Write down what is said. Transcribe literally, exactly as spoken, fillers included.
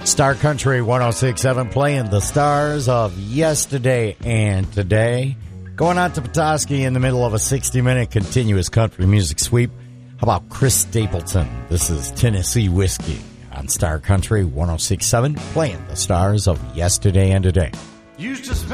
Star Country one oh six point seven playing the stars of yesterday and today. Going out to Petoskey in the middle of a sixty-minute continuous country music sweep. How about Chris Stapleton? This is Tennessee Whiskey on Star Country one oh six point seven playing the stars of yesterday and today. Used to